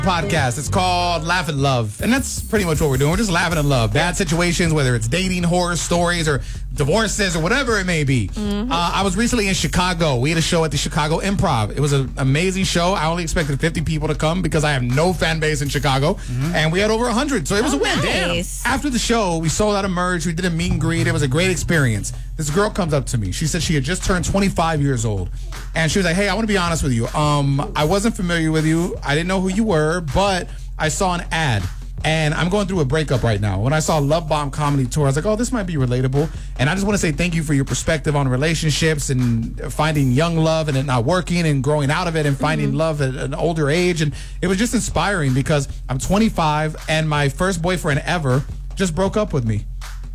podcast. It's called Laugh and Love. And that's pretty much what we're doing. We're just laughing and love. Bad situations, whether it's dating, horror stories, or divorces, or whatever it may be. I was recently in Chicago. We had a show at the Chicago Improv. It was an amazing show. I only expected 50 people to come because I have no fan base in Chicago. And we had over 100. So it was a win. Nice. After the show, we sold out of merch. We did a meet and greet. It was a great experience. This girl comes up to me. She said she had just turned 25 years old. And she was like, hey, I want to be honest with you. I wasn't familiar with you. I didn't know who you were, but I saw an ad. And I'm going through a breakup right now. When I saw Love Bomb Comedy Tour, I was like, oh, this might be relatable. And I just want to say thank you for your perspective on relationships and finding young love and it not working and growing out of it and finding love at an older age. And it was just inspiring because I'm 25 and my first boyfriend ever just broke up with me.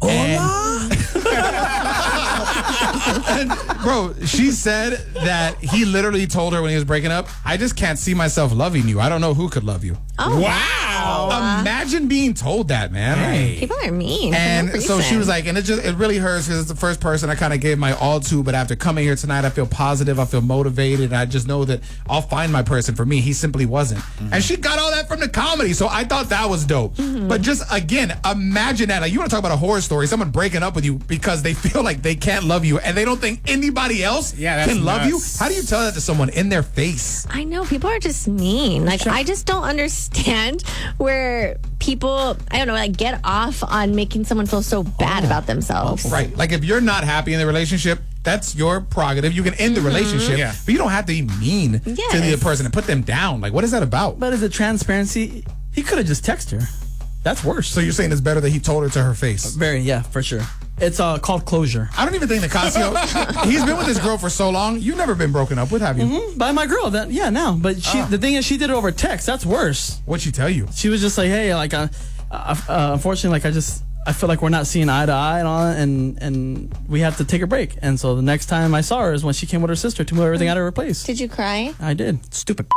And, bro, she said that he literally told her when he was breaking up, I just can't see myself loving you. I don't know who could love you. Oh, Wow. Imagine being told that, man. Hey. People are mean. And for no so she reason. was like, and it really hurts because it's the first person I kind of gave my all to. But after coming here tonight, I feel positive. I feel motivated. I just know that I'll find my person. For me, he simply wasn't. And she got all that from the comedy. So I thought that was dope. But just, again, imagine that. Like, you want to talk about a horror story, someone breaking up with you because they feel like they can't love you and they don't think anybody else can love you. How do you tell that to someone in their face? I know, people are just mean. Like, I just don't understand where people, I don't know, like, get off on making someone feel so bad about themselves. Right. Like, if you're not happy in the relationship, that's your prerogative. You can end the relationship, but you don't have to be mean to the other person and put them down. Like, what is that about? But as a transparency, he could have just texted her. That's worse. So you're saying it's better that he told her to her face? Yeah, for sure. It's called closure. I don't even think Nicasio, he's been with this girl for so long. You've never been broken up with, have you? By my girl. Now. But the thing is, she did it over text. That's worse. What'd she tell you? She was just like, hey, like, unfortunately, like, I feel like we're not seeing eye to eye and all, and we have to take a break. And so the next time I saw her is when she came with her sister to move everything out of her place. Did you cry? I did. Stupid.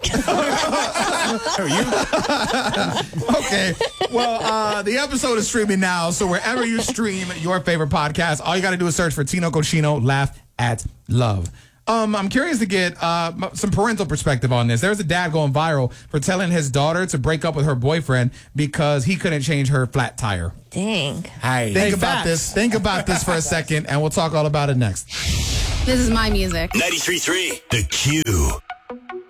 Okay. Well, the episode is streaming now, so wherever you stream your favorite podcast, all you got to do is search for Tino Cochino, Laugh at Love. I'm curious to get some parental perspective on this. There's a dad going viral for telling his daughter to break up with her boyfriend because he couldn't change her flat tire. Dang. Think about this. Think about this for a second, and we'll talk all about it next. This is my music. 93.3 The Q.